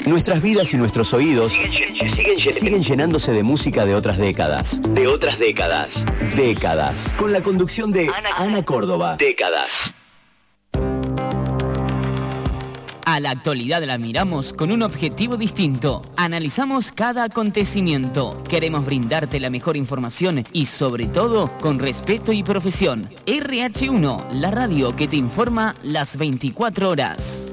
Nuestras vidas y nuestros oídos siguen llenándose de música de otras décadas. Décadas. Con la conducción de Ana Córdoba. Décadas. A la actualidad la miramos con un objetivo distinto. Analizamos cada acontecimiento. Queremos brindarte la mejor información y, sobre todo, con respeto y profesión. RH1, la radio que te informa las 24 horas.